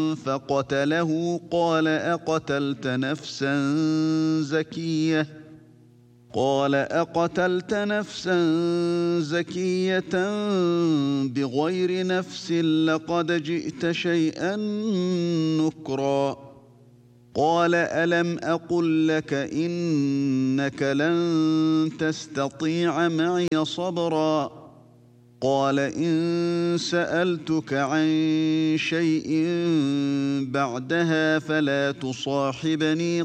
فقتله قال أقتلت نفسا زكية بغير نفس لقد جئت شيئا نكرا. قال ألم أقل لك إنك لن تستطيع معي صبرا. قال إن سألتك عن شيء بعدها فلا تصاحبني